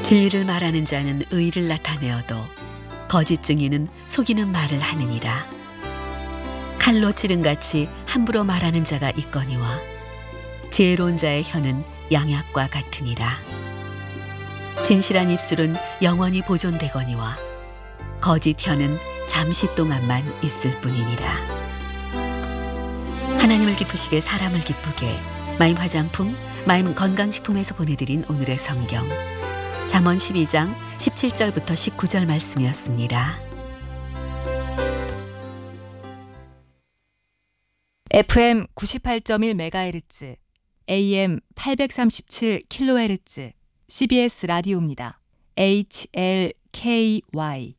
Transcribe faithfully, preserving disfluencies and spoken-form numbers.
진리를 말하는 자는 의를 나타내어도 거짓 증인은 속이는 말을 하느니라. 칼로 찌른같이 함부로 말하는 자가 있거니와 지혜로운 자의 혀는 양약과 같으니라. 진실한 입술은 영원히 보존되거니와 거짓 혀는 잠시 동안만 있을 뿐이니라. 하나님을 기쁘시게 사람을 기쁘게 마임 화장품, 마임 건강식품에서 보내드린 오늘의 성경 잠언 십이 장 십칠 절부터 십구 절 말씀이었습니다. 에프엠 구십팔 점 일 메가헤르츠, 에이엠 팔백삼십칠 킬로헤르츠 씨비에스 라디오입니다. 에이치엘케이와이